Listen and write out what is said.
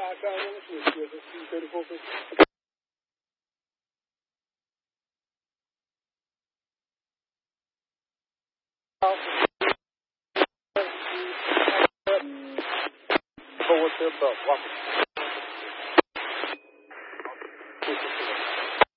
大山勇士也是34分。Forward to the